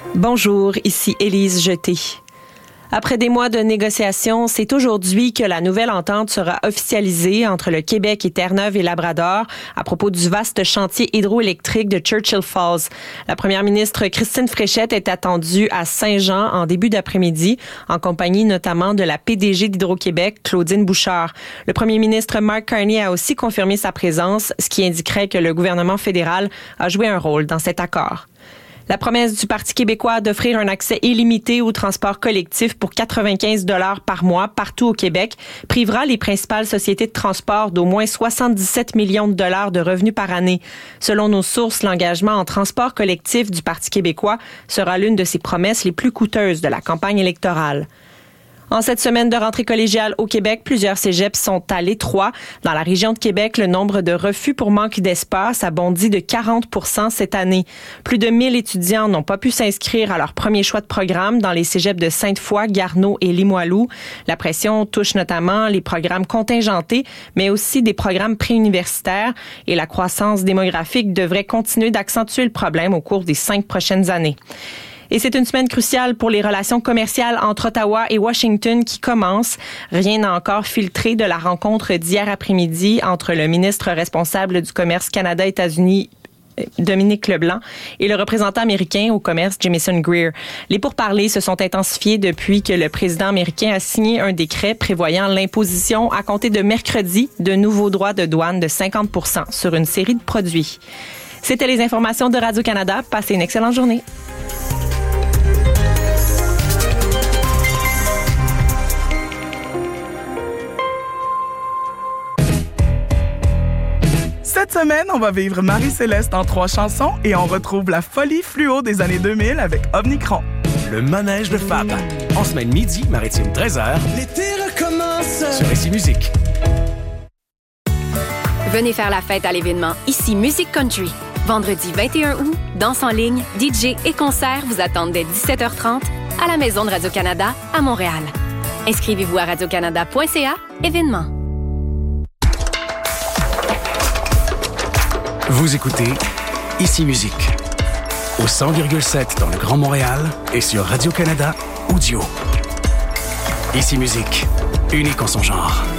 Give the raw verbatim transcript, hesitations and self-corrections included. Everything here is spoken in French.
Bonjour, ici Élise Jeté. Après des mois de négociations, c'est aujourd'hui que la nouvelle entente sera officialisée entre le Québec et Terre-Neuve et Labrador à propos du vaste chantier hydroélectrique de Churchill Falls. La première ministre Christine Fréchette est attendue à Saint-Jean en début d'après-midi, en compagnie notamment de la P D G d'Hydro-Québec, Claudine Bouchard. Le premier ministre Mark Carney a aussi confirmé sa présence, ce qui indiquerait que le gouvernement fédéral a joué un rôle dans cet accord. La promesse du Parti québécois d'offrir un accès illimité au transport collectif pour quatre-vingt-quinze dollars par mois partout au Québec privera les principales sociétés de transport d'au moins soixante-dix-sept millions de dollars de revenus par année. Selon nos sources, l'engagement en transport collectif du Parti québécois sera l'une de ses promesses les plus coûteuses de la campagne électorale. En cette semaine de rentrée collégiale au Québec, plusieurs cégeps sont à l'étroit. Dans la région de Québec, le nombre de refus pour manque d'espace a bondi de quarante pour cent cette année. Plus de mille étudiants n'ont pas pu s'inscrire à leur premier choix de programme dans les cégeps de Sainte-Foy, Garneau et Limoilou. La pression touche notamment les programmes contingentés, mais aussi des programmes préuniversitaires. Et la croissance démographique devrait continuer d'accentuer le problème au cours des cinq prochaines années. Et c'est une semaine cruciale pour les relations commerciales entre Ottawa et Washington qui commencent. Rien n'a encore filtré de la rencontre d'hier après-midi entre le ministre responsable du commerce Canada-États-Unis, Dominique Leblanc, et le représentant américain au commerce, Jamieson Greer. Les pourparlers se sont intensifiés depuis que le président américain a signé un décret prévoyant l'imposition à compter de mercredi de nouveaux droits de douane de cinquante pour cent sur une série de produits. C'était les informations de Radio-Canada. Passez une excellente journée. Cette semaine, on va vivre Marie-Céleste en trois chansons et on retrouve la folie fluo des années deux mille avec Omnicron. Le manège de Fab. En semaine midi, maritime treize heures. L'été recommence. Sur Ici Musique. Venez faire la fête à l'événement Ici Musique Country. Vendredi vingt et un août, danse en ligne, D J et concerts vous attendent dès dix-sept heures trente à la Maison de Radio-Canada à Montréal. Inscrivez-vous à radiocanada point c a, événement. Vous écoutez Ici Musique, au cent virgule sept dans le Grand Montréal et sur Radio-Canada Audio. Ici Musique, unique en son genre.